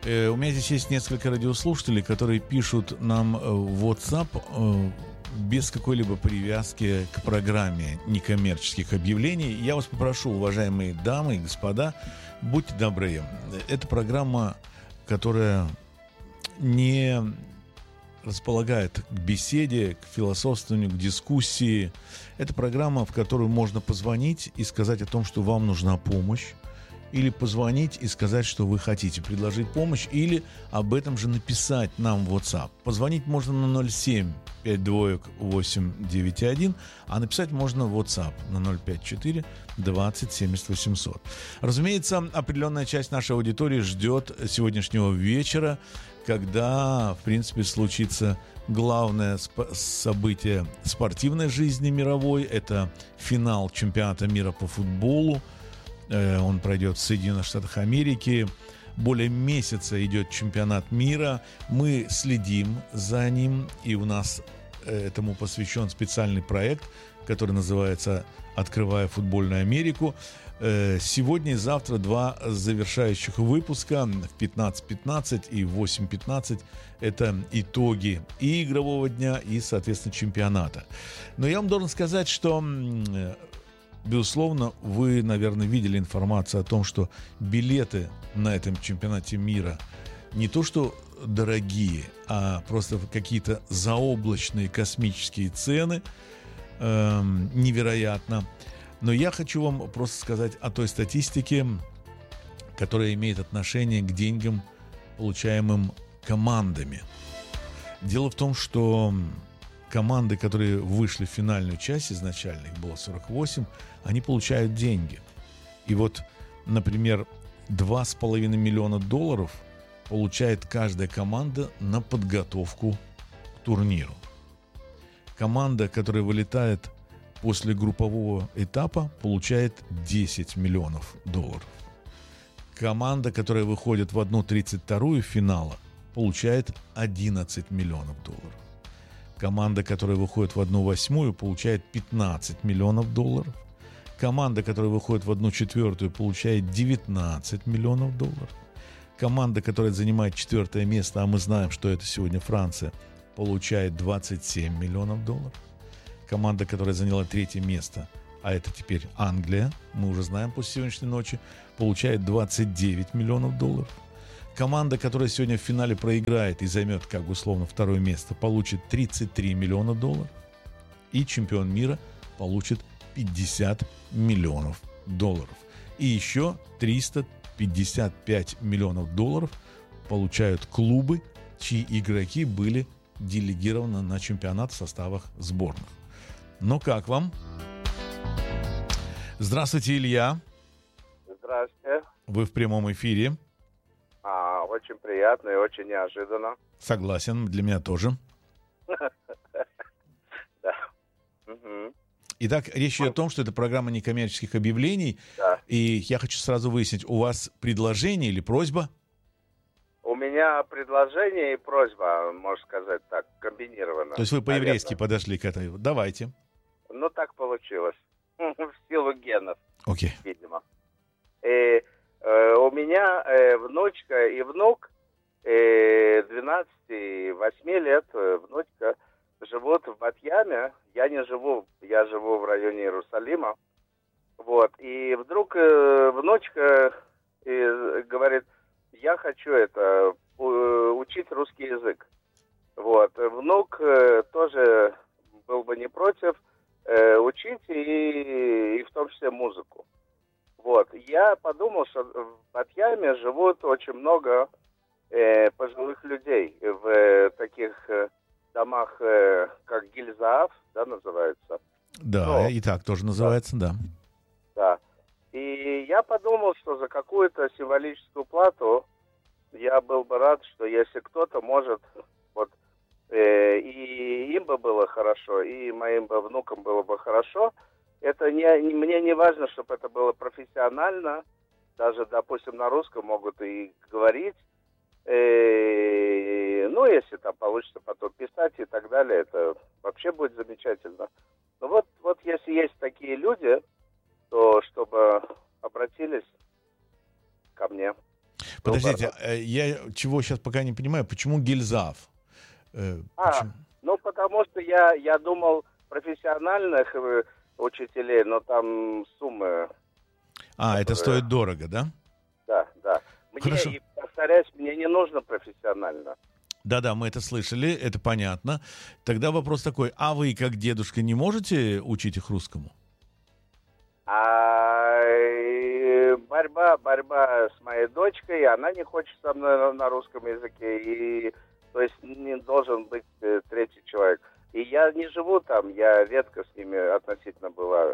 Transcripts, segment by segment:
У меня здесь есть несколько радиослушателей, которые пишут нам в WhatsApp без какой-либо привязки к программе некоммерческих объявлений. Я вас попрошу, уважаемые дамы и господа, будьте добры. Это программа, которая не располагает к беседе, к философствованию, к дискуссии. Это программа, в которую можно позвонить и сказать о том, что вам нужна помощь, или позвонить и сказать, что вы хотите предложить помощь, или об этом же написать нам в WhatsApp. Позвонить можно на 07-52-891, а написать можно в WhatsApp на 054 20 70 800. Разумеется, определенная часть нашей аудитории ждет сегодняшнего вечера, когда, в принципе, случится главное событие спортивной жизни мировой. Это финал чемпионата мира по футболу. Он пройдет в Соединенных Штатах Америки. Более месяца идет чемпионат мира. Мы следим за ним, и у нас этому посвящен специальный проект, который называется «Открывая футбольную Америку». Сегодня и завтра два завершающих выпуска в 15:15 и в 8:15. Это итоги и игрового дня, и, соответственно, чемпионата. Но я вам должен сказать, что, безусловно, вы, наверное, видели информацию о том, что билеты на этом чемпионате мира не то что дорогие, а просто какие-то заоблачные космические цены, невероятно. Но я хочу вам просто сказать о той статистике, которая имеет отношение к деньгам, получаемым командами. Дело в том, что команды, которые вышли в финальную часть, изначально их было 48, они получают деньги. И вот, например, $2,5 миллиона получает каждая команда на подготовку к турниру. Команда, которая вылетает после группового этапа, получает $10 миллионов. Команда, которая выходит в 1/32 финала, получает $11 миллионов. Команда, которая выходит в 1/8, получает $15 миллионов. Команда, которая выходит в 1/4, получает $19 миллионов. Команда, которая занимает 4 место, а мы знаем, что это сегодня Франция, получает $27 миллионов. Команда, которая заняла 3 место, а это теперь Англия, мы уже знаем после сегодняшней ночи, получает $29 миллионов. Команда, которая сегодня в финале проиграет и займет, как бы условно, 2 место, получит $33 миллиона. И чемпион мира получит $50 миллионов. И еще $355 миллионов получают клубы, чьи игроки были делегированы на чемпионат в составах сборных. Ну как вам? Здравствуйте, Илья. Здравствуйте. Вы в прямом эфире. Очень приятно и очень неожиданно. Согласен, для меня тоже. Да. Итак, речь идет о том, что это программа некоммерческих объявлений. Да. И я хочу сразу выяснить, у вас предложение или просьба? У меня предложение и просьба, можно сказать так, комбинировано. То есть вы по-еврейски подошли к этой. Давайте. Ну, так получилось. В силу генов, Окей. видимо. И у меня внучка и внук 12 и 8 лет. Внучка живут в Бат-Яме. Я не живу, я живу в районе Иерусалима. Вот. И вдруг внучка говорит: я хочу учить русский язык. Вот. Внук тоже был бы не против учить и в том числе музыку. Вот. Я подумал, что в Бат-Яме живут очень много пожилых людей в таких домах, как Гильзаав, да, называется. Да, и так тоже называется, да. Да. И я подумал, что за какую-то символическую плату я был бы рад, что если кто-то может, вот, и им бы было хорошо, и моим бы внукам было бы хорошо, это мне не важно, чтобы это было профессионально, даже, допустим, на русском могут и говорить, ну, если там получится потом писать и так далее, это вообще будет замечательно. Но вот если есть такие люди, то чтобы обратились ко мне. Подождите, я чего сейчас пока не понимаю, почему Гильзав? Почему? Ну, потому что я думал профессиональных учителей, но там суммы... Это стоит дорого, да? Да. Хорошо. И повторяюсь, мне не нужно профессионально. Да, мы это слышали, это понятно. Тогда вопрос такой, а вы, как дедушка, не можете учить их русскому? Борьба с моей дочкой, она не хочет со мной на русском языке, и то есть не должен быть третий человек. И я не живу там, я редко с ними относительно бываю.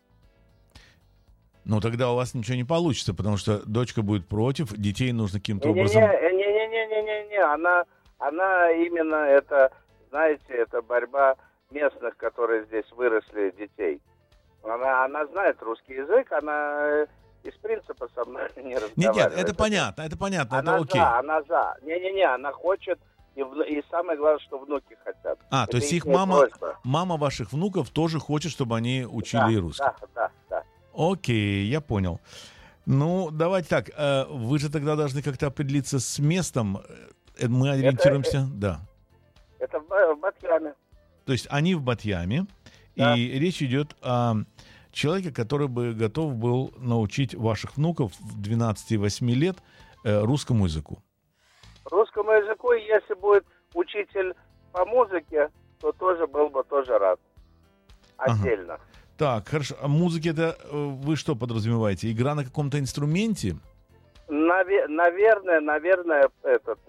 Ну, тогда у вас ничего не получится, потому что дочка будет против, детей нужно каким-то образом... Не, она именно это, знаете, это борьба местных, которые здесь выросли, детей. Она знает русский язык, она из принципа со мной не разговаривает. Нет, это понятно, это окей. Она за. Она хочет, и самое главное, что внуки хотят. То есть их мама ваших внуков тоже хочет, чтобы они учили русский? Да. Окей, я понял. Ну, давайте так, вы же тогда должны как-то определиться с местом, мы ориентируемся, да. Это в Батьяме. То есть они в Батьяме, да. И речь идет о человеке, который бы готов был научить ваших внуков 12 и 8 лет русскому языку. Русскому языку, если будет учитель по музыке, то тоже был бы тоже рад. Отдельно. Ага. Так, хорошо. А музыке это вы что подразумеваете? Игра на каком-то инструменте? Наверное, этот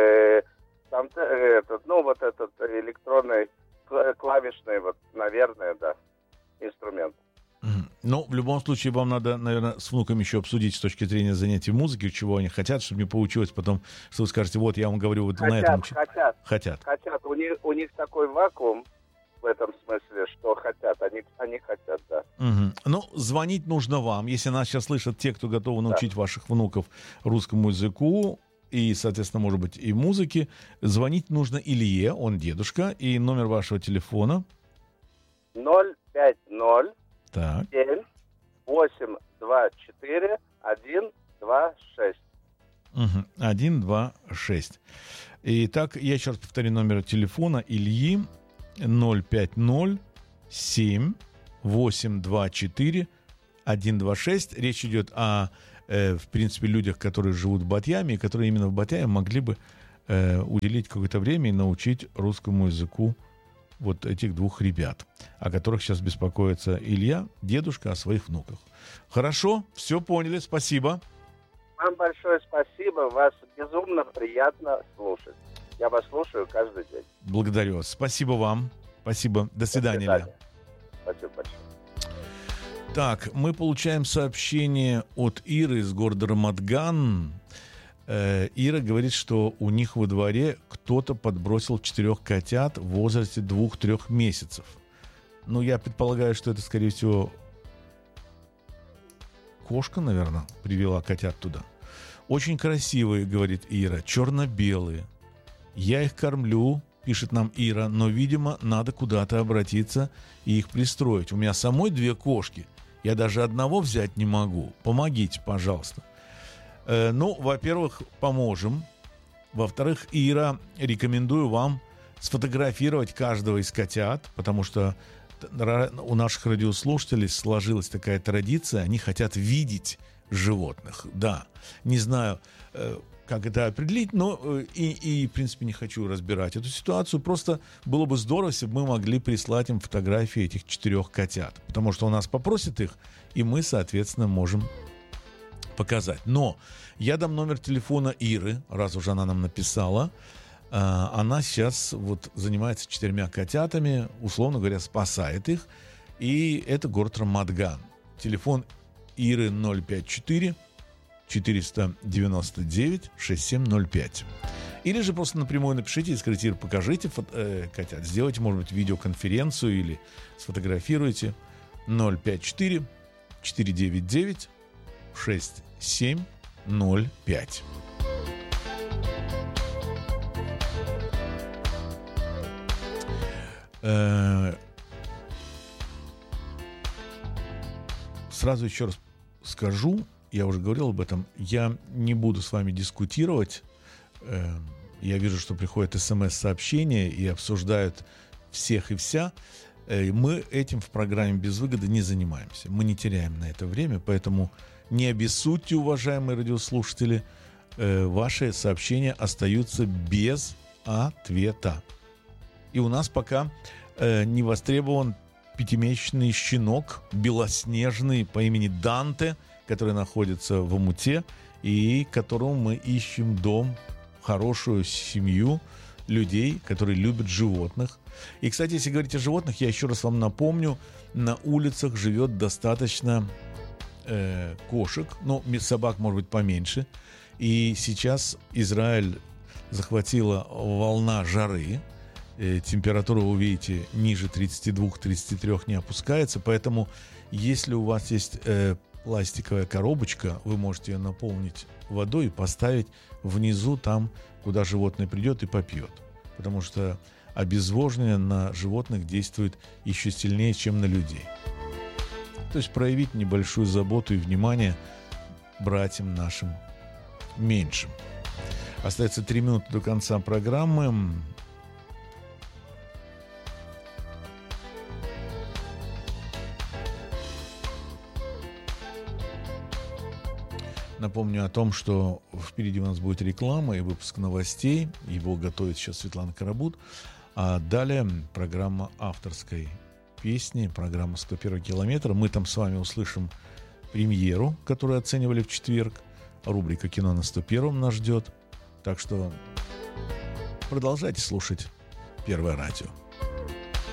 электронный клавишный, наверное, да, инструмент. Ну, в любом случае, вам надо, наверное, с внуками еще обсудить с точки зрения занятий музыки, чего они хотят, чтобы не получилось потом, что вы скажете, вот я вам говорю, вот на этом... Хотят. У них такой вакуум в этом смысле, что хотят. Они хотят, да. Ну, звонить нужно вам. Если нас сейчас слышат те, кто готовы научить ваших внуков русскому языку и, соответственно, может быть, и музыке, звонить нужно Илье, он дедушка, и номер вашего телефона 050 так. 7 824 126. 126. Итак, я еще раз повторю номер телефона Ильи 050 7 824 126. Речь идет о, в принципе, людях, которые живут в Батьяме, и которые именно в Батьяме могли бы уделить какое-то время и научить русскому языку вот этих двух ребят, о которых сейчас беспокоится Илья, дедушка, о своих внуках. Хорошо, все поняли, спасибо. Вам большое спасибо, вас безумно приятно слушать. Я вас слушаю каждый день. Благодарю вас. Спасибо вам. Спасибо. До свидания, Илья. Спасибо большое. Так, мы получаем сообщение от Иры из города Рамадган. Ира говорит, что у них во дворе кто-то подбросил 4 котят в возрасте 2-3 месяцев. Ну, я предполагаю, что это, скорее всего, кошка, наверное, привела котят туда. Очень красивые, говорит Ира, черно-белые. Я их кормлю, пишет нам Ира, но, видимо, надо куда-то обратиться и их пристроить. У меня самой 2 кошки. Я даже одного взять не могу. Помогите, пожалуйста. Ну, во-первых, поможем. Во-вторых, Ира, рекомендую вам сфотографировать каждого из котят, потому что у наших радиослушателей сложилась такая традиция, они хотят видеть животных. Да, не знаю, как это определить, но в принципе, не хочу разбирать эту ситуацию. Просто было бы здорово, если бы мы могли прислать им фотографии этих 4 котят, потому что у нас попросят их, и мы, соответственно, можем показать. Но я дам номер телефона Иры, раз уже она нам написала. Она сейчас вот занимается 4 котятами, условно говоря, спасает их. И это город Рамадган. Телефон Иры 054 499 6705. Или же просто напрямую напишите и скажите: Ира, покажите котят. Сделайте, может быть, видеоконференцию или сфотографируйте. 054 499 6705. Сразу еще раз скажу, я уже говорил об этом, я не буду с вами дискутировать. Я вижу, что приходят СМС-сообщения и обсуждают всех и вся. Мы этим в программе «Без выгоды» не занимаемся. Мы не теряем на это время, поэтому не обессудьте, уважаемые радиослушатели. Ваши сообщения остаются без ответа. И у нас пока не востребован 5-месячный щенок, белоснежный, по имени Данте, который находится в омуте, и которому мы ищем дом, хорошую семью людей, которые любят животных. И, кстати, если говорить о животных, я еще раз вам напомню, на улицах живет достаточно кошек, ну, собак, может быть, поменьше. И сейчас Израиль захватила волна жары. Температура, вы увидите, ниже 32-33 не опускается. Поэтому, если у вас есть пластиковая коробочка, вы можете ее наполнить водой и поставить внизу, там, куда животное придет и попьет. Потому что обезвоживание на животных действует еще сильнее, чем на людей. То есть проявить небольшую заботу и внимание братьям нашим меньшим. Остается 3 минуты до конца программы. Напомню о том, что впереди у нас будет реклама и выпуск новостей. Его готовит сейчас Светлана Карабут. А далее программа авторской песни, программа «101 километр». Мы там с вами услышим премьеру, которую оценивали в четверг. Рубрика «Кино на 101» нас ждет. Так что продолжайте слушать Первое радио.